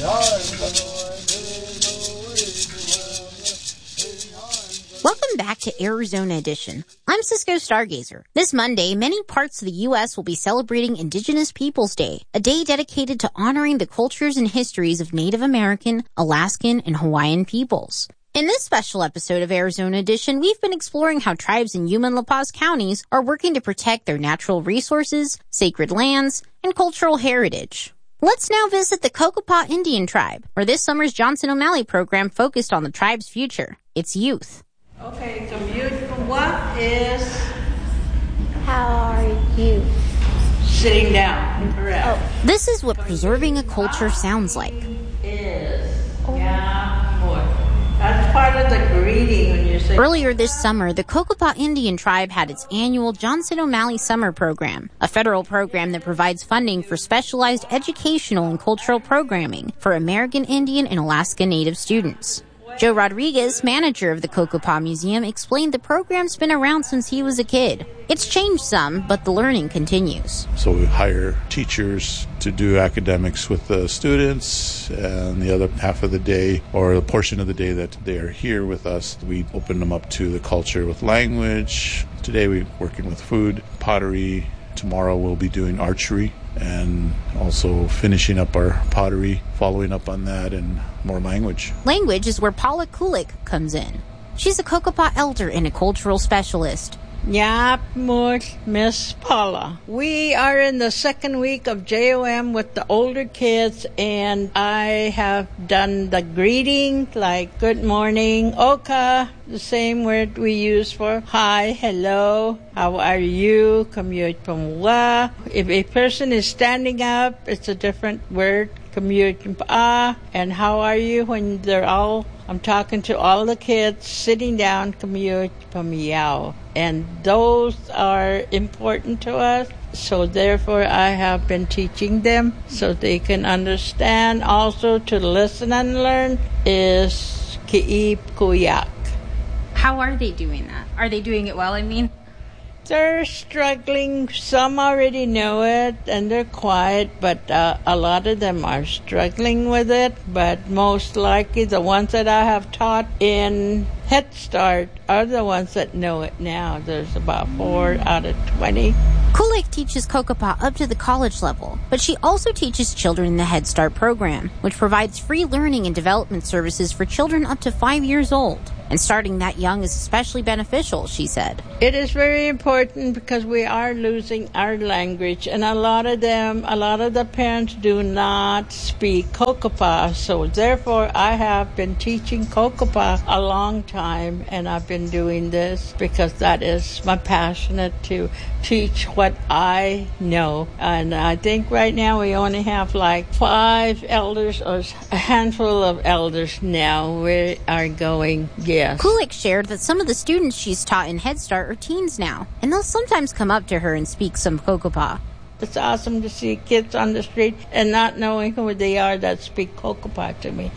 Welcome back to Arizona Edition. I'm Cisco Stargazer. This Monday, many parts of the U.S. will be celebrating Indigenous Peoples Day, a day dedicated to honoring the cultures and histories of Native American, Alaskan, and Hawaiian peoples. In this special episode of Arizona Edition, we've been exploring how tribes in Yuma and La Paz counties are working to protect their natural resources, sacred lands, and cultural heritage. Let's now visit the Cocopah Indian Tribe, where this summer's Johnson O'Malley program focused on the tribe's future, its youth. Okay, so beautiful. What is... How are you? Sitting down, correct. Oh. This is what preserving a culture sounds like. That's part of the greeting when you say... Earlier this summer, the Cocopah Indian Tribe had its annual Johnson O'Malley Summer Program, a federal program that provides funding for specialized educational and cultural programming for American Indian and Alaska Native students. Joe Rodriguez, manager of the Cocopah Museum, explained the program's been around since he was a kid. It's changed some, but the learning continues. So we hire teachers to do academics with the students, and the other half of the day, or a portion of the day that they are here with us, we open them up to the culture with language. Today we're working with food, pottery. Tomorrow we'll be doing archery and also finishing up our pottery, following up on that, and more language. Language is where Paula Kulik comes in. She's a Cocopah elder and a cultural specialist. Yapmut, Miss Paula. We are in the second week of JOM with the older kids, and I have done the greeting, like good morning, oka, the same word we use for hi, hello, how are you, commute from wa. If a person is standing up, it's a different word, commute from and how are you when they're all, I'm talking to all the kids sitting down, commute from yao. And those are important to us, so therefore I have been teaching them so they can understand. Also to listen and learn is ki'ip kuyak. How are they doing that? Are they doing it well, I mean? They're struggling. Some already know it and they're quiet, but a lot of them are struggling with it. But most likely the ones that I have taught in Head Start are the ones that know it now. There's about 4 out of 20. Kulik teaches Cocopah up to the college level, but she also teaches children in the Head Start program, which provides free learning and development services for children up to 5 years old. And starting that young is especially beneficial, she said. It is very important because we are losing our language, and a lot of the parents do not speak Cocopah, so therefore I have been teaching Cocopah a long time, and I've been doing this because that is my passion, to teach what I know. And I think right now we only have like 5 elders or a handful of elders now. We are going, yes. Kulik shared that some of the students she's taught in Head Start are teens now, and they'll sometimes come up to her and speak some Cocopah. It's awesome to see kids on the street and not knowing who they are that speak Cocopah to me.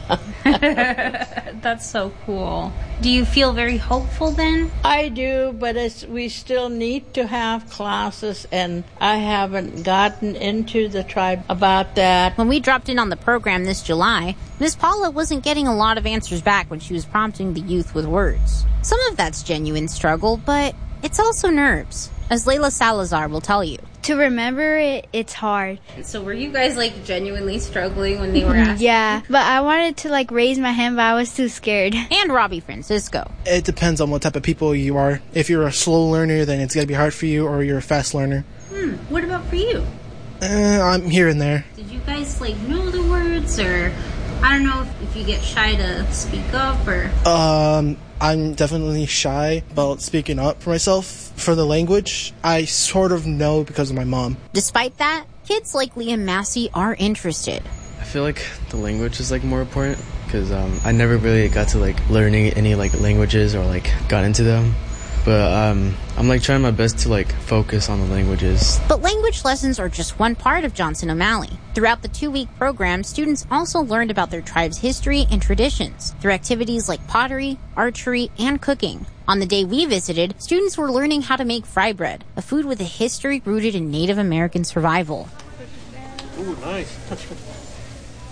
That's so cool. Do you feel very hopeful then? I do, but we still need to have classes, and I haven't gotten into the tribe about that. When we dropped in on the program this July, Ms. Paula wasn't getting a lot of answers back when she was prompting the youth with words. Some of that's genuine struggle, but it's also nerves, as Layla Salazar will tell you. To remember it, it's hard. So were you guys genuinely struggling when they were asking? Yeah, but I wanted to raise my hand, but I was too scared. And Robbie Francisco. It depends on what type of people you are. If you're a slow learner, then it's going to be hard for you, or you're a fast learner. What about for you? I'm here and there. Did you guys know the words, or I don't know if you get shy to speak up, or... I'm definitely shy about speaking up for myself. For the language, I sort of know because of my mom. Despite that, kids like Liam Massey are interested. I feel like the language is more important because I never really got to learning any languages or got into them. But I'm trying my best to focus on the languages. But language lessons are just one part of Johnson O'Malley. Throughout the 2-week program, students also learned about their tribe's history and traditions through activities like pottery, archery, and cooking. On the day we visited, students were learning how to make fry bread, a food with a history rooted in Native American survival. Ooh, nice.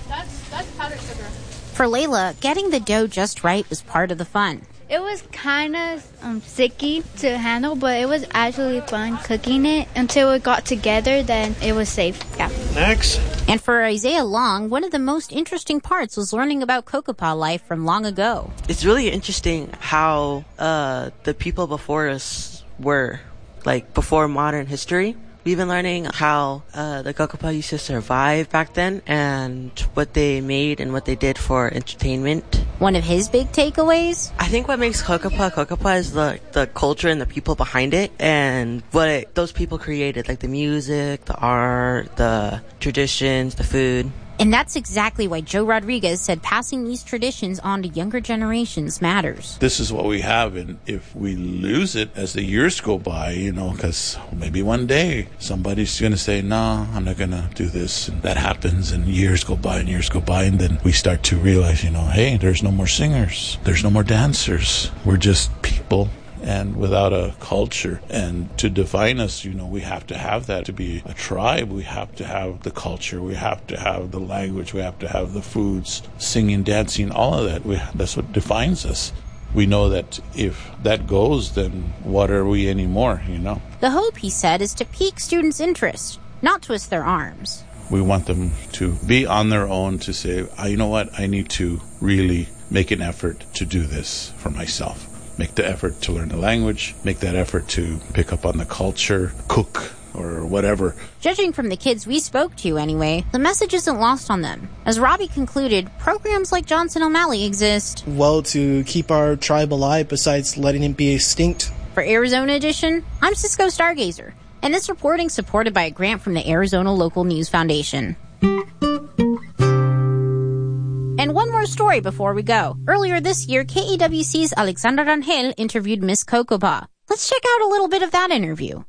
That's powdered sugar. For Layla, getting the dough just right was part of the fun. It was kind of sticky to handle, but it was actually fun cooking it until it got together. Then it was safe. Yeah. Next. And for Isaiah Long, one of the most interesting parts was learning about Cocopah life from long ago. It's really interesting how the people before us were, like before modern history. We've been learning how the Cocopah used to survive back then and what they made and what they did for entertainment. One of his big takeaways? I think what makes Cocopah is the culture and the people behind it and what those people created, like the music, the art, the traditions, the food. And that's exactly why Joe Rodriguez said passing these traditions on to younger generations matters. This is what we have, and if we lose it as the years go by, because maybe one day somebody's going to say, no, I'm not going to do this, and that happens, and years go by, and then we start to realize, hey, there's no more singers, there's no more dancers, we're just people. And without a culture, and to define us, we have to have that. To be a tribe, we have to have the culture, we have to have the language, we have to have the foods, singing, dancing, all of that. That's what defines us. We know that if that goes, then what are we anymore, The hope, he said, is to pique students' interest, not twist their arms. We want them to be on their own, to say, you know what, I need to really make an effort to do this for myself. Make the effort to learn the language, make that effort to pick up on the culture, cook, or whatever. Judging from the kids we spoke to anyway, the message isn't lost on them. As Robbie concluded, programs like Johnson O'Malley exist, well, to keep our tribe alive besides letting it be extinct. For Arizona Edition, I'm Cisco Stargazer, and this reporting supported by a grant from the Arizona Local News Foundation. And one more story before we go. Earlier this year, KEWC's Alexandra Rangel interviewed Miss Cocopah. Let's check out a little bit of that interview.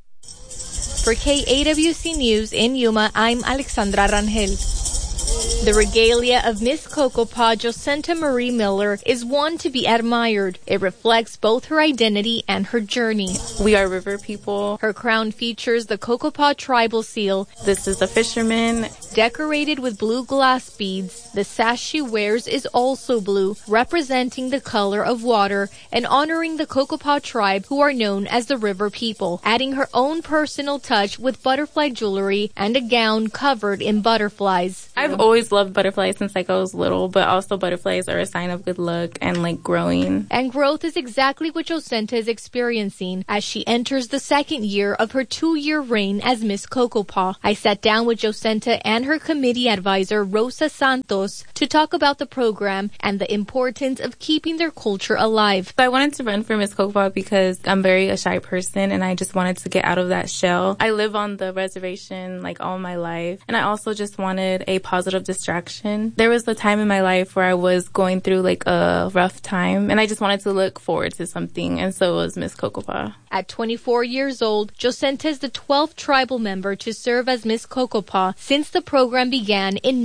For KAWC News in Yuma, I'm Alexandra Rangel. The regalia of Miss Cocopah Josenta Marie Miller is one to be admired. It reflects both her identity and her journey. We are river people. Her crown features the Cocopah tribal seal. This is a fisherman. Decorated with blue glass beads, the sash she wears is also blue, representing the color of water and honoring the Cocopah tribe, who are known as the river people, adding her own personal touch with butterfly jewelry and a gown covered in butterflies. I've always loved butterflies since I was little, but also butterflies are a sign of good luck and growing. And growth is exactly what Josenta is experiencing as she enters the second year of her 2-year reign as Miss Cocopah. I sat down with Josenta and her committee advisor, Rosa Santos, to talk about the program and the importance of keeping their culture alive. I wanted to run for Miss Cocopah because I'm a shy person and I just wanted to get out of that shell. I live on the reservation all my life, and I also just wanted a positive distraction. There was a time in my life where I was going through a rough time, and I just wanted to look forward to something, and so was Miss Cocopah. At 24 years old, Josenta is the 12th tribal member to serve as Miss Cocopah since the program began in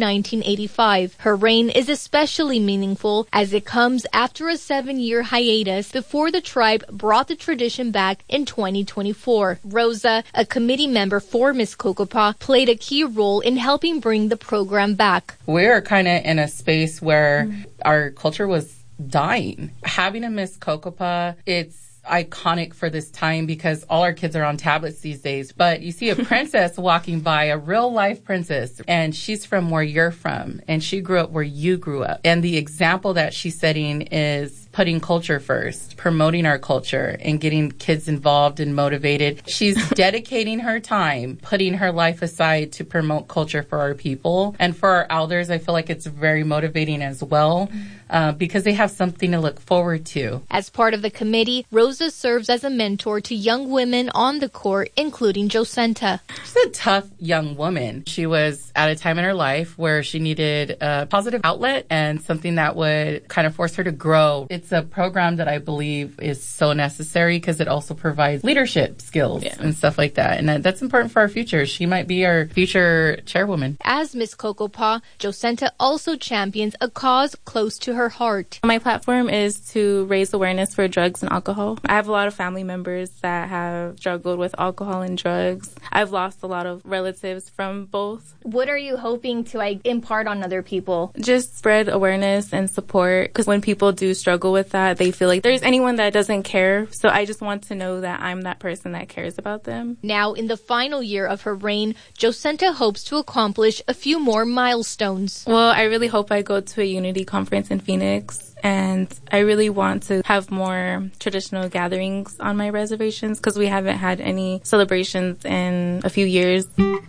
1985. Her reign is especially meaningful as it comes after a 7-year hiatus before the tribe brought the tradition back in 2024. Rosa, a committee member for Miss Cocopah, played a key role in helping bring the program back. We're kind of in a space where our culture was dying. Having a Miss Cocopah, it's iconic for this time because all our kids are on tablets these days. But you see a princess walking by, a real life princess, and she's from where you're from, and she grew up where you grew up. And the example that she's setting is putting culture first, promoting our culture, and getting kids involved and motivated. She's dedicating her time, putting her life aside to promote culture for our people. And for our elders, I feel like it's very motivating as well, because they have something to look forward to. As part of the committee, Rosa serves as a mentor to young women on the court, including Josenta. She's a tough young woman. She was at a time in her life where she needed a positive outlet and something that would kind of force her to grow. It's a program that I believe is so necessary because it also provides leadership skills and stuff like that. And that's important for our future. She might be our future chairwoman. As Miss Cocopah, Josenta also champions a cause close to her heart. My platform is to raise awareness for drugs and alcohol. I have a lot of family members that have struggled with alcohol and drugs. I've lost a lot of relatives from both. What are you hoping to impart on other people? Just spread awareness and support, because when people do struggle with that, they feel like there's anyone that doesn't care. So I just want to know that I'm that person that cares about them. Now, in the final year of her reign, Josenta hopes to accomplish a few more milestones. Well, I really hope I go to a Unity conference in Phoenix, and I really want to have more traditional gatherings on my reservations because we haven't had any celebrations in a few years.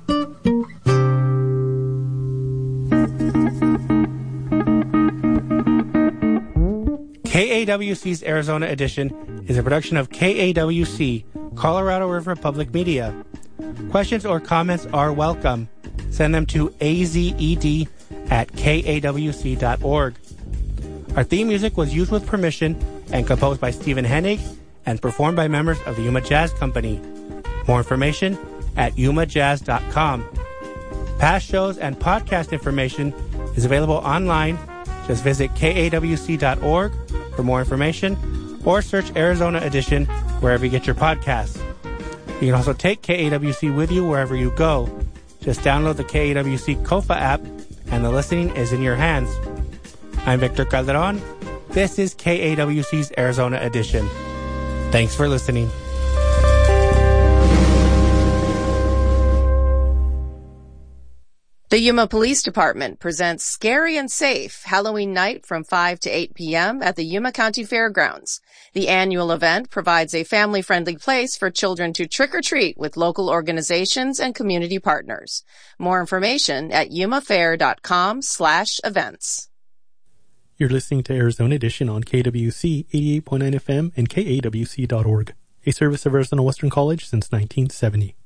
KAWC's Arizona Edition is a production of KAWC, Colorado River Public Media. Questions or comments are welcome. Send them to azed@kawc.org. Our theme music was used with permission and composed by Stephen Hennig and performed by members of the Yuma Jazz Company. More information at yumajazz.com. Past shows and podcast information is available online. Just visit kawc.org for more information or search Arizona Edition wherever you get your podcasts. You can also take KAWC with you wherever you go. Just download the KAWC Kofa app and the listening is in your hands. I'm Victor Calderon. This is KAWC's Arizona Edition. Thanks for listening. The Yuma Police Department presents Scary and Safe Halloween night from 5 to 8 p.m. at the Yuma County Fairgrounds. The annual event provides a family-friendly place for children to trick-or-treat with local organizations and community partners. More information at yumafair.com/events. You're listening to Arizona Edition on KWC 88.9 FM and KAWC.org, a service of Arizona Western College since 1970.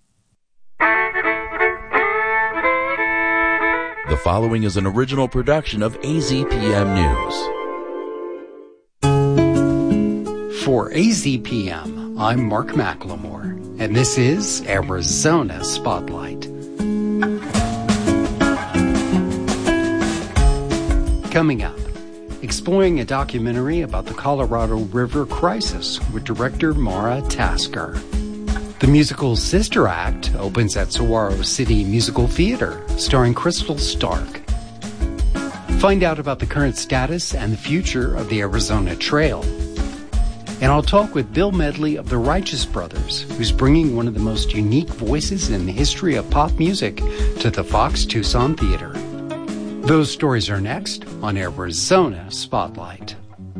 The following is an original production of AZPM News. For AZPM, I'm Mark McLemore, and this is Arizona Spotlight. Coming up, exploring a documentary about the Colorado River crisis with director Mara Tasker. The musical Sister Act opens at Saguaro City Musical Theater, starring Crystal Stark. Find out about the current status and the future of the Arizona Trail. And I'll talk with Bill Medley of the Righteous Brothers, who's bringing one of the most unique voices in the history of pop music to the Fox Tucson Theater. Those stories are next on Arizona Spotlight.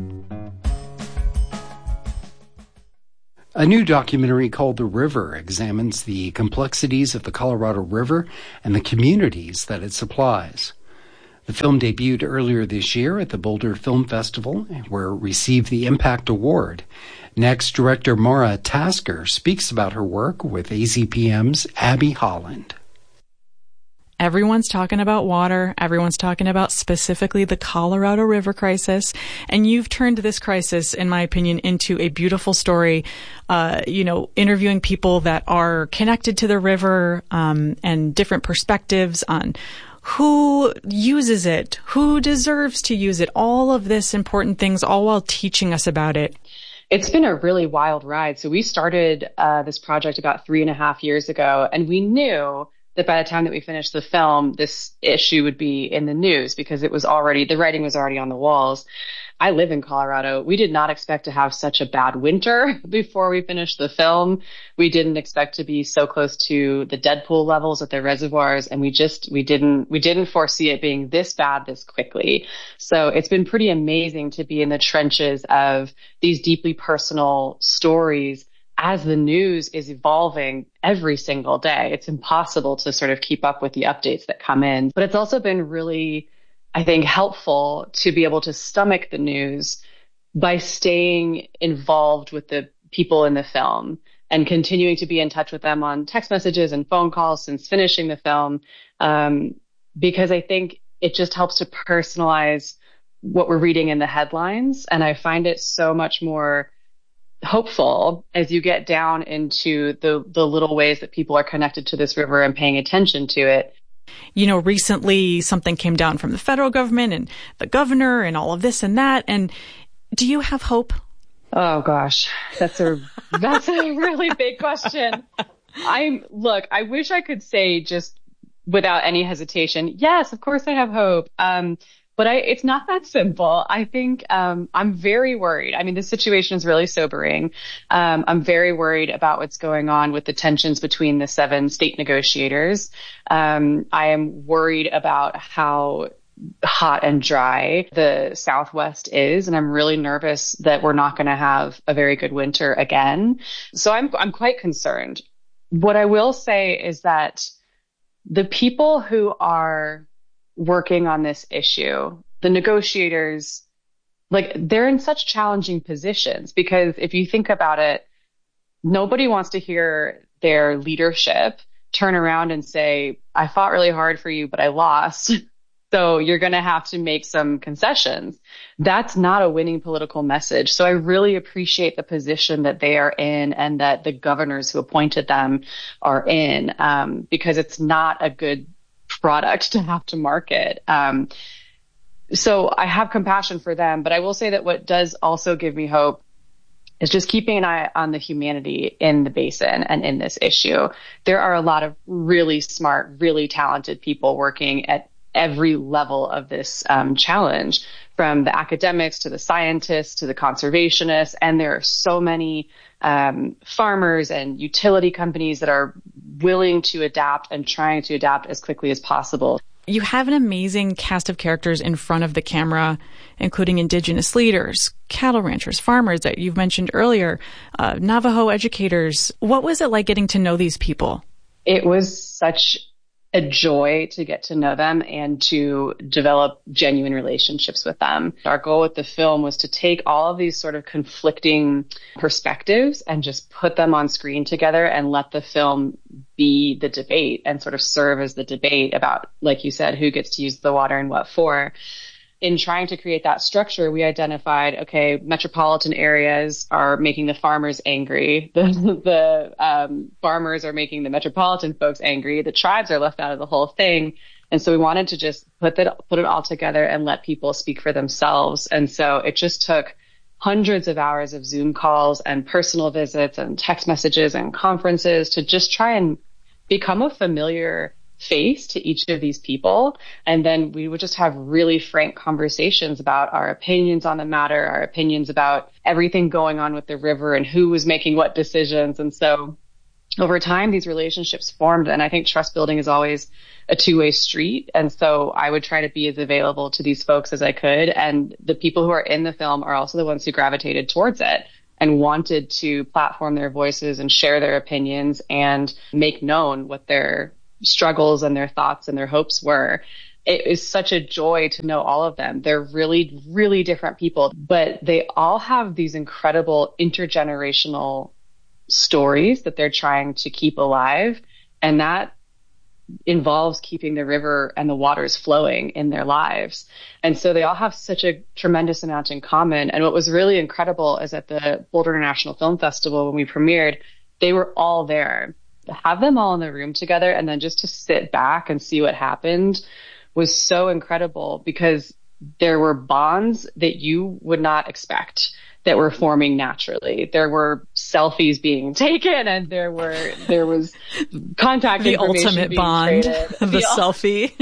A new documentary called The River examines the complexities of the Colorado River and the communities that it supplies. The film debuted earlier this year at the Boulder Film Festival, where it received the Impact Award. Next, director Mara Tasker speaks about her work with AZPM's Abby Holland. Everyone's talking about water. Everyone's talking about specifically the Colorado River crisis. And you've turned this crisis, in my opinion, into a beautiful story, interviewing people that are connected to the river, and different perspectives on who uses it, who deserves to use it, all of this important things, all while teaching us about it. It's been a really wild ride. So we started this project about 3.5 years ago, and we knew that by the time that we finished the film, this issue would be in the news because the writing was already on the walls. I live in Colorado. We did not expect to have such a bad winter before we finished the film. We didn't expect to be so close to the Deadpool levels at the reservoirs, and we didn't foresee it being this bad this quickly. So it's been pretty amazing to be in the trenches of these deeply personal stories as the news is evolving every single day. It's impossible to sort of keep up with the updates that come in. But it's also been really, I think, helpful to be able to stomach the news by staying involved with the people in the film and continuing to be in touch with them on text messages and phone calls since finishing the film, because I think it just helps to personalize what we're reading in the headlines. And I find it so much more hopeful as you get down into the little ways that people are connected to this river and paying attention to it. Recently something came down from the federal government and the governor and all of this and that. And do you have hope? Oh gosh, that's a really big question. I wish I could say just without any hesitation, yes, of course I have hope. But it's not that simple. I think I'm very worried. I mean, this situation is really sobering. I'm very worried about what's going on with the tensions between the 7 state negotiators. I am worried about how hot and dry the Southwest is, and I'm really nervous that we're not going to have a very good winter again. So I'm quite concerned. What I will say is that the people who are working on this issue, the negotiators, like, they're in such challenging positions, because if you think about it, nobody wants to hear their leadership turn around and say, I fought really hard for you, but I lost. So you're going to have to make some concessions. That's not a winning political message. So I really appreciate the position that they are in and that the governors who appointed them are in, because it's not a good product to have to market. So I have compassion for them, but I will say that what does also give me hope is just keeping an eye on the humanity in the basin and in this issue. There are a lot of really smart, really talented people working at every level of this challenge, from the academics to the scientists to the conservationists. And there are so many farmers and utility companies that are willing to adapt and trying to adapt as quickly as possible. You have an amazing cast of characters in front of the camera, including Indigenous leaders, cattle ranchers, farmers that you've mentioned earlier, Navajo educators. What was it like getting to know these people? It was such a joy to get to know them and to develop genuine relationships with them. Our goal with the film was to take all of these sort of conflicting perspectives and just put them on screen together and let the film be the debate and sort of serve as the debate about, like you said, who gets to use the water and what for. In trying to create that structure, we identified, okay, metropolitan areas are making the farmers angry. The farmers are making the metropolitan folks angry. The tribes are left out of the whole thing. And so we wanted to just put it all together and let people speak for themselves. And so it just took hundreds of hours of Zoom calls and personal visits and text messages and conferences to just try and become a familiar face to each of these people. And then we would just have really frank conversations about our opinions on the matter, our opinions about everything going on with the river and who was making what decisions. And so over time, these relationships formed. And I think trust building is always a two-way street. And so I would try to be as available to these folks as I could. And the people who are in the film are also the ones who gravitated towards it and wanted to platform their voices and share their opinions and make known what their struggles and their thoughts and their hopes were. It is such a joy to know all of them. They're really, really different people, but they all have these incredible intergenerational stories that they're trying to keep alive. And that involves keeping the river and the waters flowing in their lives. And so they all have such a tremendous amount in common. And what was really incredible is at the Boulder International Film Festival, when we premiered, they were all there. To have them all in the room together and then just to sit back and see what happened was so incredible, because there were bonds that you would not expect that were forming naturally. There were selfies being taken and there was contact the information ultimate being bond, traded. the selfie.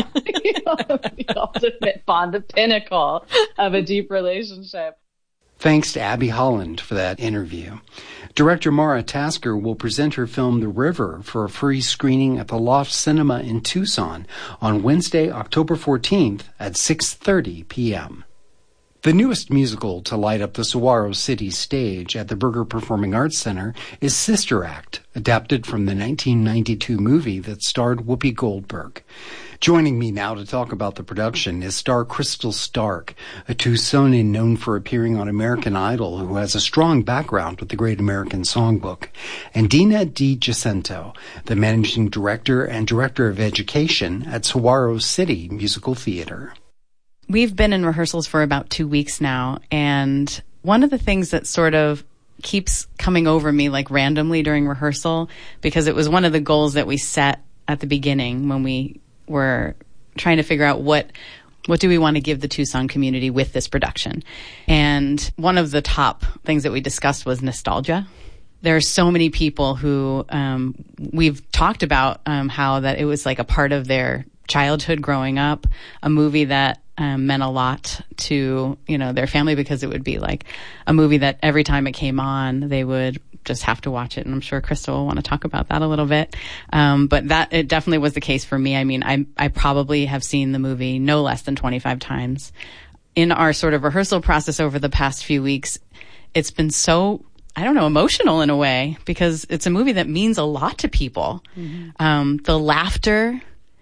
The ultimate bond, the pinnacle of a deep relationship. Thanks to Abby Holland for that interview. Director Mara Tasker will present her film The River for a free screening at the Loft Cinema in Tucson on Wednesday, October 14th at 6:30 p.m. The newest musical to light up the Saguaro City stage at the Berger Performing Arts Center is Sister Act, adapted from the 1992 movie that starred Whoopi Goldberg. Joining me now to talk about the production is star Crystal Stark, a Tucsonan known for appearing on American Idol who has a strong background with the Great American Songbook, and Dina Di Jacinto, the managing director and director of education at Saguaro City Musical Theater. We've been in rehearsals for about 2 weeks now, and one of the things that sort of keeps coming over me like randomly during rehearsal, because it was one of the goals that we set at the beginning when we were trying to figure out what What do we want to give the Tucson community with this production? And one of the top things that we discussed was nostalgia. There are so many people who we've talked about how that it was like a part of their childhood growing up, a movie that meant a lot to, their family, because it would be like a movie that every time it came on, they would just have to watch it. And I'm sure Crystal will want to talk about that a little bit. But that, it definitely was the case for me. I mean, I probably have seen the movie no less than 25 times. In our sort of rehearsal process over the past few weeks, it's been so, emotional in a way, because it's a movie that means a lot to people. Mm-hmm. The laughter,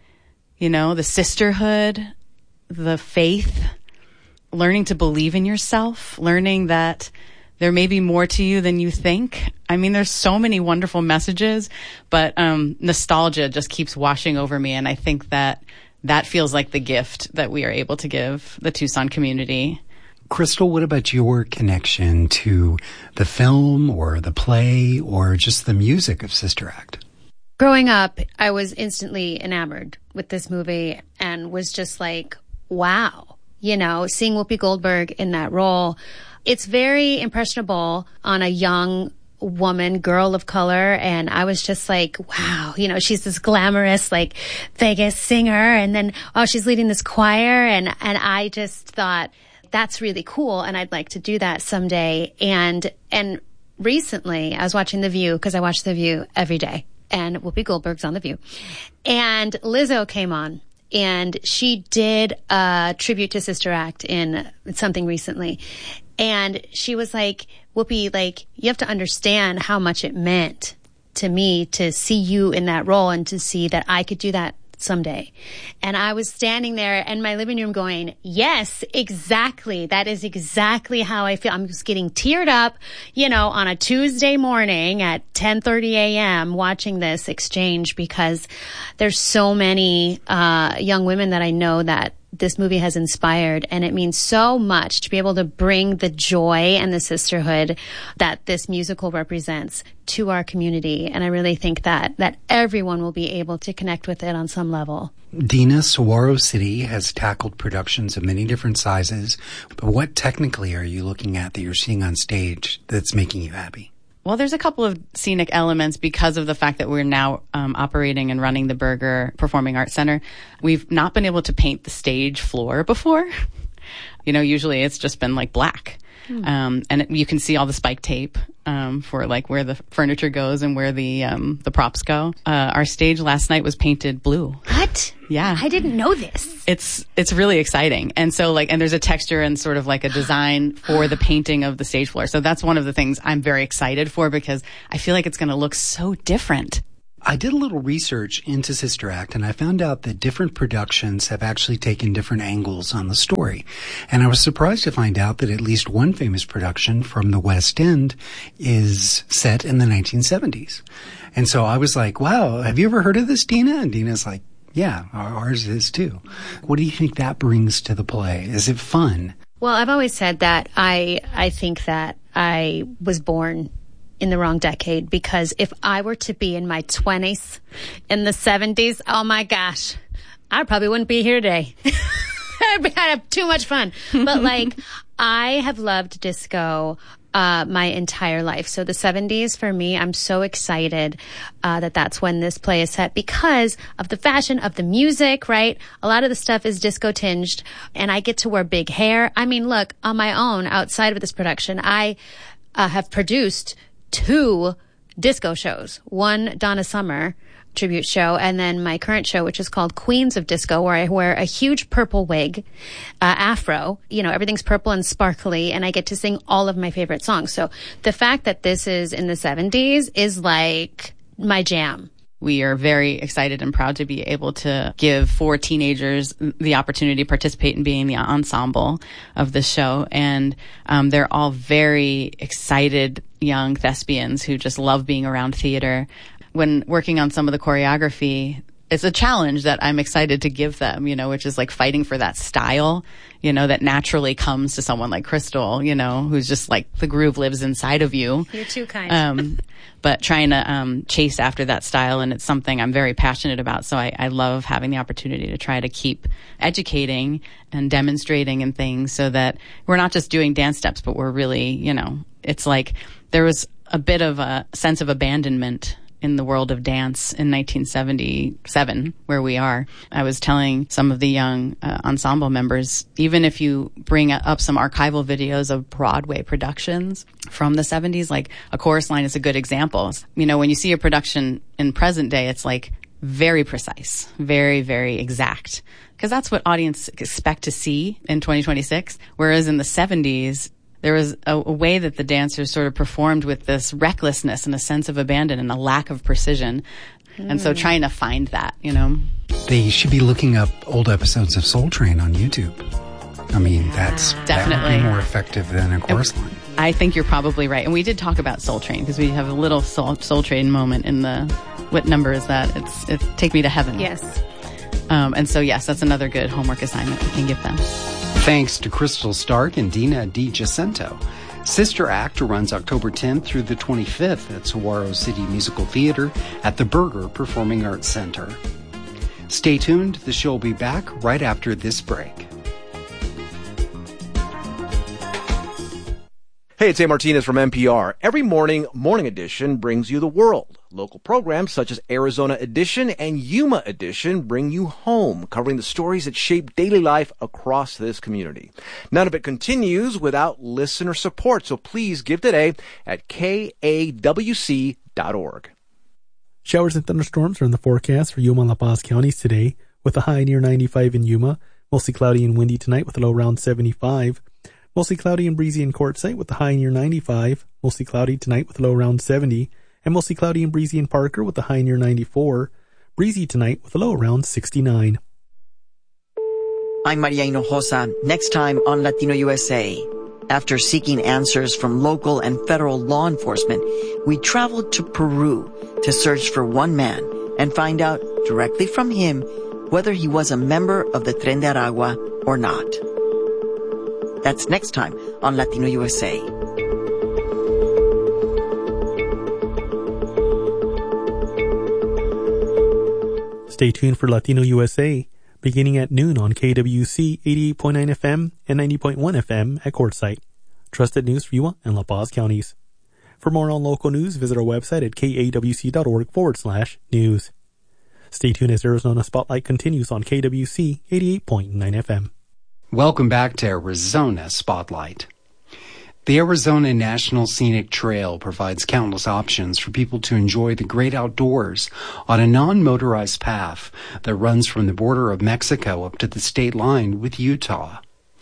the sisterhood, the faith, learning to believe in yourself, learning that there may be more to you than you think. I mean, there's so many wonderful messages, but nostalgia just keeps washing over me. And I think that feels like the gift that we are able to give the Tucson community. Crystal, what about your connection to the film or the play or just the music of Sister Act? Growing up, I was instantly enamored with this movie and was just like, wow, seeing Whoopi Goldberg in that role. It's very impressionable on a young woman, girl of color. And I was just like, wow, she's this glamorous, like Vegas singer. And then, she's leading this choir. And I just thought that's really cool. And I'd like to do that someday. And recently I was watching The View, because I watch The View every day, and Whoopi Goldberg's on The View, and Lizzo came on. And she did a tribute to Sister Act in something recently. And she was like, Whoopi, like, you have to understand how much it meant to me to see you in that role and to see that I could do that someday. And I was standing there in my living room going, yes, exactly. That is exactly how I feel. I'm just getting teared up, on a Tuesday morning at 10:30 a.m. watching this exchange, because there's so many young women that I know that this movie has inspired, and it means so much to be able to bring the joy and the sisterhood that this musical represents to our community. And I really think that everyone will be able to connect with it on some level. Dina, Saguaro City has tackled productions of many different sizes, but what technically are you looking at that you're seeing on stage that's making you happy? Well, there's a couple of scenic elements because of the fact that we're now operating and running the Berger Performing Arts Center. We've not been able to paint the stage floor before. Usually it's just been like black. And you can see all the spike tape for like where the furniture goes and where the props go. Our stage last night was painted blue. What? Yeah. I didn't know this. It's really exciting. And so and there's a texture and sort of like a design for the painting of the stage floor. So that's one of the things I'm very excited for, because I feel like it's going to look so different. I did a little research into Sister Act, and I found out that different productions have actually taken different angles on the story. And I was surprised to find out that at least one famous production from the West End is set in the 1970s. And so I was like, wow, have you ever heard of this, Dina? And Dina's like, yeah, ours is too. What do you think that brings to the play? Is it fun? Well, I've always said that I think that I was born in the wrong decade, because if I were to be in my 20s in the 70s, oh my gosh, I probably wouldn't be here today. I'd have too much fun. But I have loved disco my entire life. So the 70s for me, I'm so excited that's when this play is set, because of the fashion, of the music, right? A lot of the stuff is disco tinged, and I get to wear big hair. I mean, look, on my own, outside of this production, I have produced 2 disco shows. One Donna Summer tribute show, and then my current show, which is called Queens of Disco, where I wear a huge purple wig, afro, everything's purple and sparkly, and I get to sing all of my favorite songs. So the fact that this is in the 70s is like my jam. We are very excited and proud to be able to give 4 teenagers the opportunity to participate in being the ensemble of the show. And they're all very excited young thespians who just love being around theater. When working on some of the choreography, it's a challenge that I'm excited to give them, which is like fighting for that style, that naturally comes to someone like Crystal, who's just like the groove lives inside of you. You're too kind. But trying to chase after that style, and it's something I'm very passionate about. So I love having the opportunity to try to keep educating and demonstrating and things so that we're not just doing dance steps, but we're really, it's like there was a bit of a sense of abandonment in the world of dance in 1977, where we are. I was telling some of the young ensemble members, even if you bring up some archival videos of Broadway productions from the 70s, like A Chorus Line is a good example. When you see a production in present day, it's like very precise, very, very exact, because that's what audiences expect to see in 2026. Whereas in the 70s, there was a way that the dancers sort of performed with this recklessness and a sense of abandon and a lack of precision. And so trying to find that, They should be looking up old episodes of Soul Train on YouTube. I mean, that's definitely more effective than A Chorus Line. I think you're probably right. And we did talk about Soul Train because we have a little Soul Train moment in what number is that? It's Take Me to Heaven. Yes. And so, yes, that's another good homework assignment we can give them. Thanks to Crystal Stark and Dina DiGiacinto. Sister Act runs October 10th through the 25th at Saguaro City Musical Theater at the Berger Performing Arts Center. Stay tuned. The show will be back right after this break. Hey, it's A. Martinez from NPR. Every morning, Morning Edition brings you the world. Local programs such as Arizona Edition and Yuma Edition bring you home, covering the stories that shape daily life across this community. None of it continues without listener support, so please give today at KAWC.org. Showers and thunderstorms are in the forecast for Yuma and La Paz counties today, with a high near 95 in Yuma, mostly cloudy and windy tonight with a low around 75. Mostly cloudy and breezy in Quartzsite with a high near 95, mostly cloudy tonight with a low around 70, and mostly cloudy and breezy in Parker with a high near 94, breezy tonight with a low around 69. I'm Maria Hinojosa. Next time on Latino USA. After seeking answers from local and federal law enforcement, we traveled to Peru to search for one man and find out directly from him whether he was a member of the Tren de Aragua or not. That's next time on Latino USA. Stay tuned for Latino USA, beginning at noon on KWC 88.9 FM and 90.1 FM at Quartzsite. Trusted news for Yuma and La Paz counties. For more on local news, visit our website at kawc.org/news. Stay tuned as Arizona Spotlight continues on KWC 88.9 FM. Welcome back to Arizona Spotlight. The Arizona National Scenic Trail provides countless options for people to enjoy the great outdoors on a non-motorized path that runs from the border of Mexico up to the state line with Utah.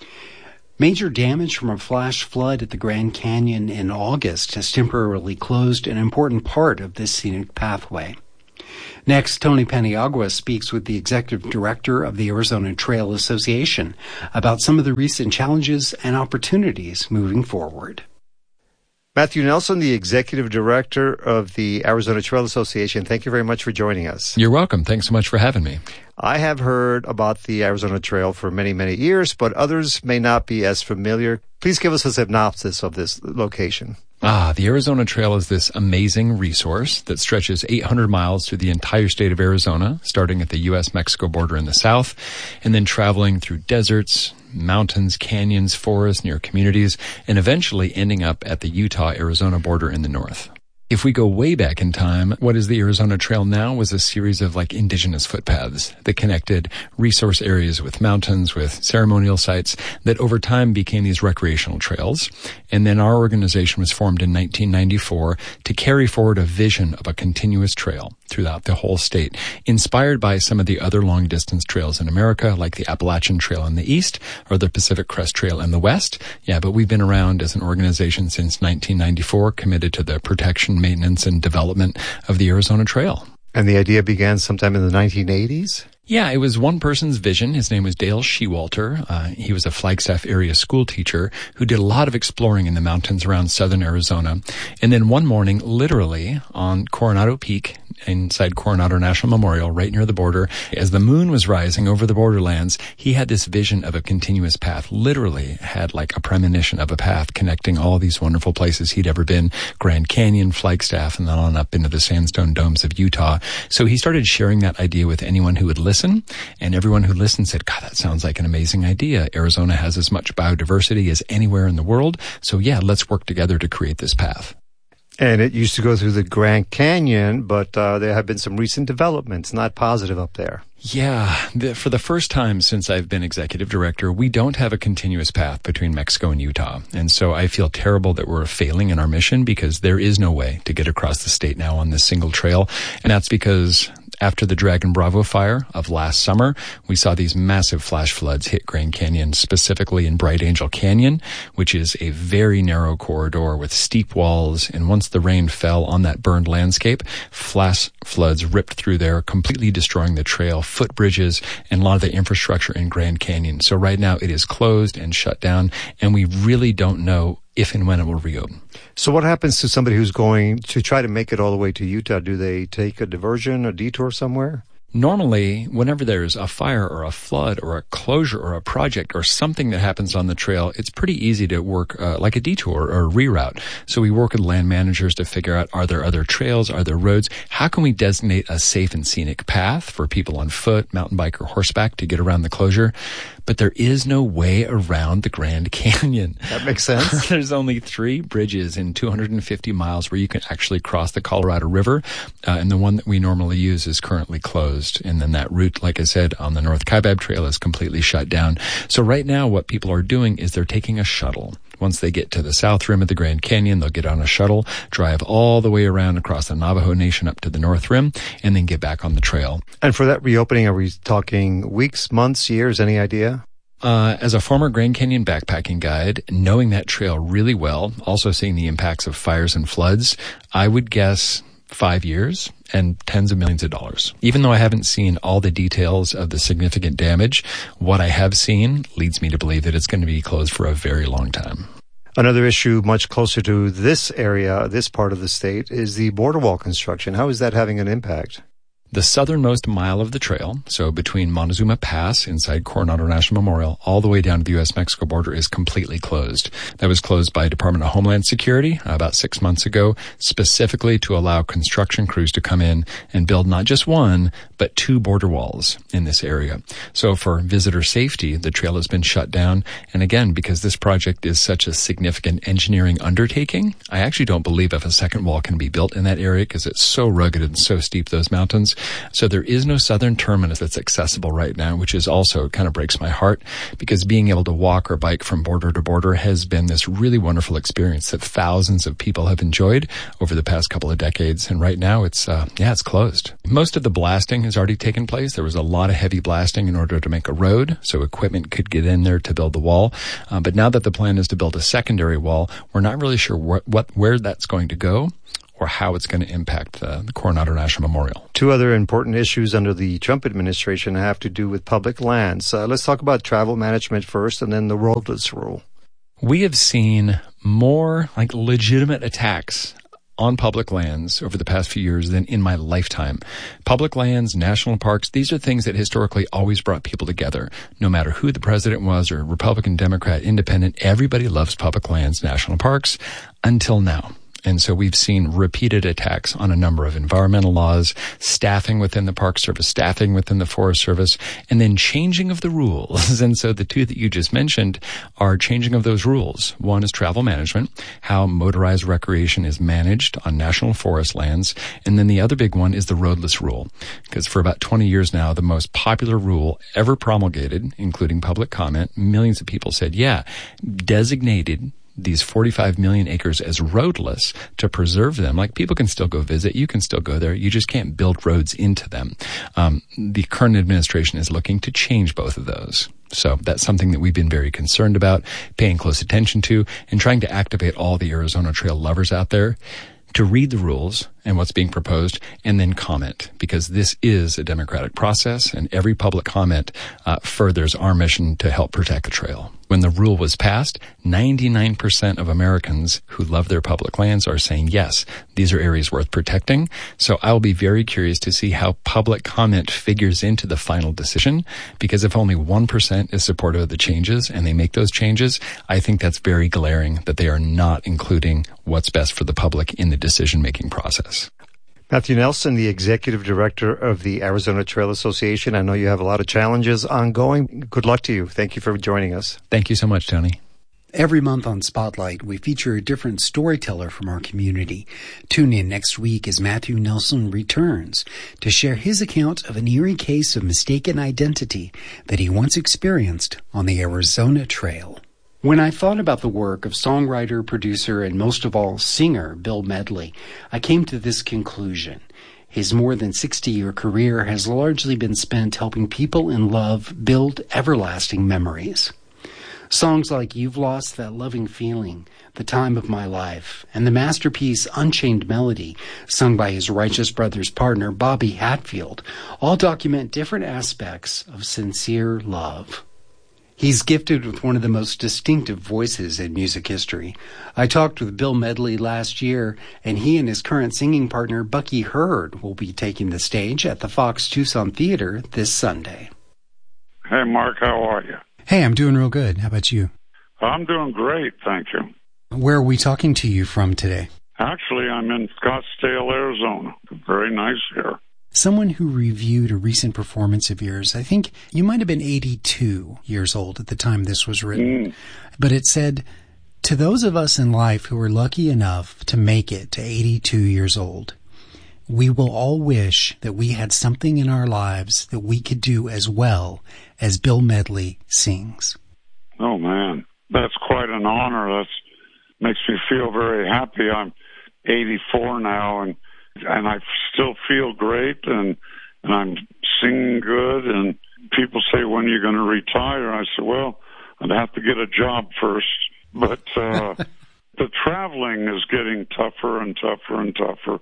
Major damage from a flash flood at the Grand Canyon in August has temporarily closed an important part of this scenic pathway. Next, Tony Paniagua speaks with the executive director of the Arizona Trail Association about some of the recent challenges and opportunities moving forward. Matthew Nelson, the executive director of the Arizona Trail Association, thank you very much for joining us. You're welcome. Thanks so much for having me. I have heard about the Arizona Trail for many, many years, but others may not be as familiar. Please give us a synopsis of this location. The Arizona Trail is this amazing resource that stretches 800 miles through the entire state of Arizona, starting at the U.S.-Mexico border in the south, and then traveling through deserts, mountains, canyons, forests, near communities, and eventually ending up at the Utah-Arizona border in the north. If we go way back in time, what is the Arizona Trail now was a series of indigenous footpaths that connected resource areas with mountains, with ceremonial sites that over time became these recreational trails. And then our organization was formed in 1994 to carry forward a vision of a continuous trail throughout the whole state, inspired by some of the other long-distance trails in America, like the Appalachian Trail in the east or the Pacific Crest Trail in the west. Yeah, but we've been around as an organization since 1994, committed to the protection, maintenance, and development of the Arizona Trail. And the idea began sometime in the 1980s? Yeah, it was one person's vision. His name was Dale Shewalter. He was a Flagstaff area school teacher who did a lot of exploring in the mountains around southern Arizona. And then one morning, literally on Coronado Peak inside Coronado National Memorial, right near the border. As the moon was rising over the borderlands, he had this vision of a continuous path, literally had like a premonition of a path connecting all these wonderful places he'd ever been, Grand Canyon, Flagstaff, and then on up into the sandstone domes of Utah. So he started sharing that idea with anyone who would listen, and everyone who listened said, God, that sounds like an amazing idea. Arizona has as much biodiversity as anywhere in the world, so yeah, let's work together to create this path. And it used to go through the Grand Canyon, but there have been some recent developments, not positive up there. Yeah, for the first time since I've been executive director, we don't have a continuous path between Mexico and Utah. And so I feel terrible that we're failing in our mission because there is no way to get across the state now on this single trail. And that's because after the Dragon Bravo fire of last summer, we saw these massive flash floods hit Grand Canyon, specifically in Bright Angel Canyon, which is a very narrow corridor with steep walls. And once the rain fell on that burned landscape, flash floods ripped through there, completely destroying the trail, footbridges, and a lot of the infrastructure in Grand Canyon. So right now it is closed and shut down, and we really don't know if and when it will reopen. So what happens to somebody who's going to try to make it all the way to Utah? Do they take a diversion, a detour somewhere? Normally, whenever there's a fire or a flood or a closure or a project or something that happens on the trail, it's pretty easy to work like a detour or a reroute. So we work with land managers to figure out, are there other trails? Are there roads? How can we designate a safe and scenic path for people on foot, mountain bike, or horseback to get around the closure? But there is no way around the Grand Canyon. That makes sense. There's only 3 bridges in 250 miles where you can actually cross the Colorado River, and the one that we normally use is currently closed. And then that route, like I said, on the North Kaibab Trail is completely shut down. So right now what people are doing is they're taking a shuttle. Once they get to the south rim of the Grand Canyon, they'll get on a shuttle, drive all the way around across the Navajo Nation up to the north rim, and then get back on the trail. And for that reopening, are we talking weeks, months, years, any idea? As a former Grand Canyon backpacking guide, knowing that trail really well, also seeing the impacts of fires and floods, I would guess 5 years and tens of millions of dollars. Even though I haven't seen all the details of the significant damage, what I have seen leads me to believe that it's going to be closed for a very long time. Another issue much closer to this area, this part of the state, is the border wall construction. How is that having an impact? The southernmost mile of the trail, so between Montezuma Pass inside Coronado National Memorial all the way down to the U.S.-Mexico border, is completely closed. That was closed by Department of Homeland Security about 6 months ago, specifically to allow construction crews to come in and build not just 1, but 2 border walls in this area. So for visitor safety, the trail has been shut down. And again, because this project is such a significant engineering undertaking, I actually don't believe if a second wall can be built in that area because it's so rugged and so steep, those mountains. So there is no southern terminus that's accessible right now, which is also kind of breaks my heart, because being able to walk or bike from border to border has been this really wonderful experience that thousands of people have enjoyed over the past couple of decades. And right now it's closed. Most of the blasting has already taken place. There was a lot of heavy blasting in order to make a road, so equipment could get in there to build the wall. But now that the plan is to build a secondary wall, we're not really sure where that's going to go or how it's going to impact the Coronado National Memorial. 2 other important issues under the Trump administration have to do with public lands. Let's talk about travel management first and then the roadless rule. We have seen more like legitimate attacks on public lands over the past few years than in my lifetime. Public lands, national parks, these are things that historically always brought people together. No matter who the president was, or Republican, Democrat, Independent, everybody loves public lands, national parks, until now. And so we've seen repeated attacks on a number of environmental laws, staffing within the Park Service, staffing within the Forest Service, and then changing of the rules. And so the 2 that you just mentioned are changing of those rules. One is travel management, how motorized recreation is managed on national forest lands. And then the other big one is the roadless rule. Because for about 20 years now, the most popular rule ever promulgated, including public comment, millions of people said, designated these 45 million acres as roadless to preserve them. Like, people can still go visit. You can still go there. You just can't build roads into them. The current administration is looking to change both of those. So that's something that we've been very concerned about, paying close attention to, and trying to activate all the Arizona Trail lovers out there to read the rules and what's being proposed and then comment, because this is a democratic process and every public comment furthers our mission to help protect the trail. When the rule was passed, 99% of Americans who love their public lands are saying, yes, these are areas worth protecting. So I'll be very curious to see how public comment figures into the final decision, because if only 1% is supportive of the changes and they make those changes, I think that's very glaring that they are not including what's best for the public in the decision-making process. Matthew Nelson, the Executive Director of the Arizona Trail Association. I know you have a lot of challenges ongoing. Good luck to you. Thank you for joining us. Thank you so much, Tony. Every month on Spotlight, we feature a different storyteller from our community. Tune in next week as Matthew Nelson returns to share his account of an eerie case of mistaken identity that he once experienced on the Arizona Trail. When I thought about the work of songwriter, producer, and most of all, singer Bill Medley, I came to this conclusion. His more than 60-year career has largely been spent helping people in love build everlasting memories. Songs like You've Lost That Loving Feeling, The Time of My Life, and the masterpiece Unchained Melody, sung by his Righteous Brothers partner Bobby Hatfield, all document different aspects of sincere love. He's gifted with one of the most distinctive voices in music history. I talked with Bill Medley last year, and he and his current singing partner Bucky Hurd will be taking the stage at the Fox Tucson Theater this Sunday. Hey, Mark, how are you? Hey, I'm doing real good. How about you? I'm doing great, thank you. Where are we talking to you from today? Actually, I'm in Scottsdale, Arizona. Very nice here. Someone who reviewed a recent performance of yours, I think you might have been 82 years old at the time this was written, but it said, to those of us in life who are lucky enough to make it to 82 years old, we will all wish that we had something in our lives that we could do as well as Bill Medley sings. Oh, man, that's quite an honor. That makes me feel very happy. I'm 84 now, and I still feel great, and I'm singing good, and people say, when are you going to retire? I said, well, I'd have to get a job first. But the traveling is getting tougher and tougher and tougher.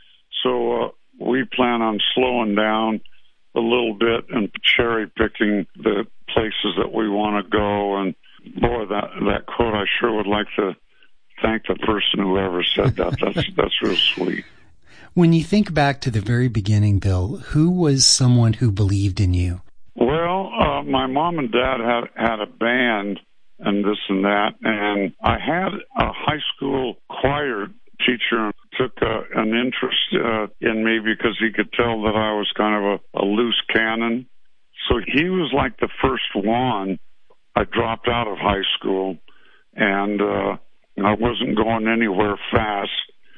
So we plan on slowing down a little bit and cherry-picking the places that we want to go. And, boy, that quote, I sure would like to thank the person who ever said that. That's real sweet. When you think back to the very beginning, Bill, who was someone who believed in you? Well, my mom and dad had a band and this and that, and I had a high school choir teacher took an interest in me because he could tell that I was kind of a loose cannon. So he was like the first one. I dropped out of high school, and I wasn't going anywhere fast.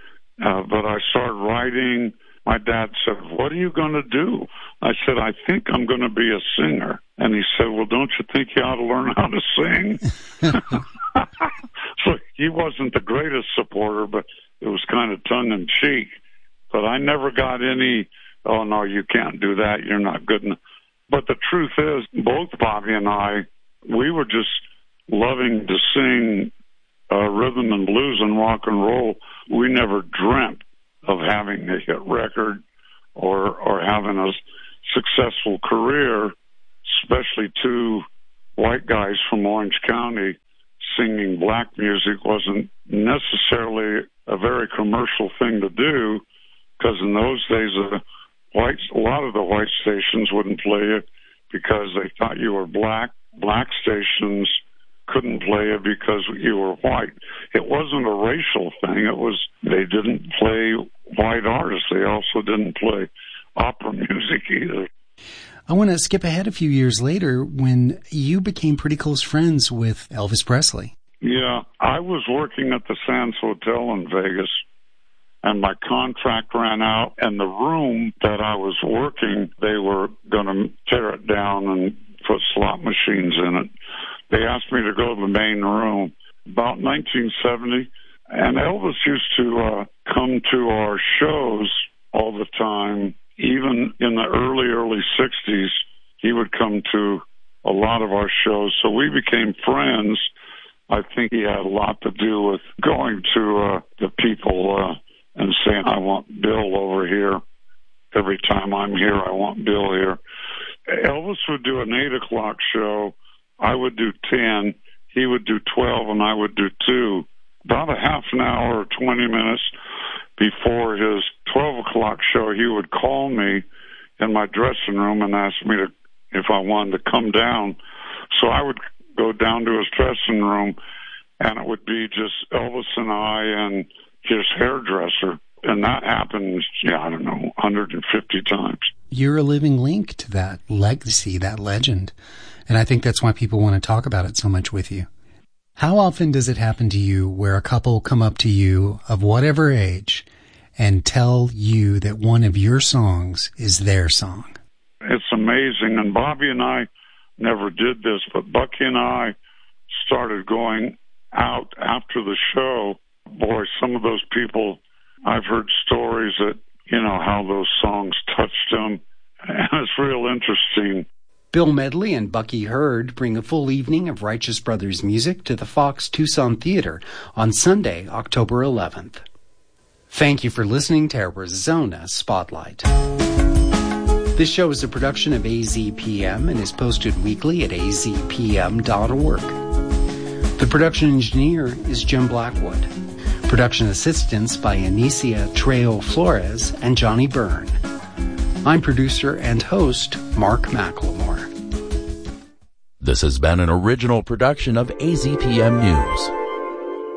But I started writing. My dad said, what are you going to do? I said, I think I'm going to be a singer. And he said, well, don't you think you ought to learn how to sing? So he wasn't the greatest supporter, but it was kind of tongue-in-cheek. But I never got any, oh, no, you can't do that. You're not good enough. But the truth is, both Bobby and I, we were just loving to sing rhythm and blues and rock and roll. We never dreamt of having a hit record or having a successful career, especially two white guys from Orange County singing black music wasn't necessarily a very commercial thing to do, because in those days a lot of the white stations wouldn't play you because they thought you were black. Black stations couldn't play you because you were white. It wasn't a racial thing. It was they didn't play white artists. They also didn't play opera music either. I want to skip ahead a few years later when you became pretty close friends with Elvis Presley. Yeah, I was working at the Sands Hotel in Vegas, and my contract ran out, and the room that I was working, they were going to tear it down and put slot machines in it. They asked me to go to the main room about 1970, and Elvis used to come to our shows all the time. Even in the early 60s, he would come to a lot of our shows, so we became friends. I think he had a lot to do with going to the people and saying, I want Bill over here. Every time I'm here, I want Bill here. Elvis would do an 8 o'clock show. I would do 10. he would do 12 and I would do 2. About a half an hour or 20 minutes before his 12 o'clock show, he would call me in my dressing room and ask me if I wanted to come down. So I would go down to his dressing room, and it would be just Elvis and I and his hairdresser. And that happened, 150 times. You're a living link to that legacy, that legend. And I think that's why people want to talk about it so much with you. How often does it happen to you where a couple come up to you of whatever age and tell you that one of your songs is their song? It's amazing. And Bobby and I never did this, but Bucky and I started going out after the show. Boy, some of those people, I've heard stories that, how those songs touched them. And it's real interesting. Bill Medley and Bucky Hurd bring a full evening of Righteous Brothers music to the Fox Tucson Theater on Sunday, October 11th. Thank you for listening to Arizona Spotlight. This show is a production of AZPM and is posted weekly at azpm.org. The production engineer is Jim Blackwood. Production assistance by Anicia Trejo Flores and Johnny Byrne. I'm producer and host Mark McLemore. This has been an original production of AZPM News.